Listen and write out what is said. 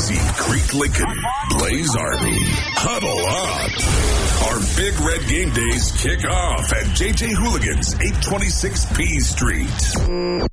Casey, Creek Lincoln, Blaze Army. Huddle up. Our Big Red Game Days kick off at JJ Hooligans, 826 P Street.